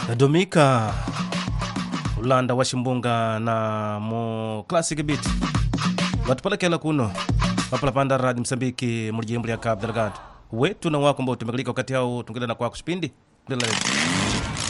Domika ulanda wa shimbunga na mu classic beat watupalekela kuno wapalapanda radi Msambiki mulijimbo lya Cabo Delgado wetu na wako mbao tumekalika wakati hao tungile na kwa kushipindi ndela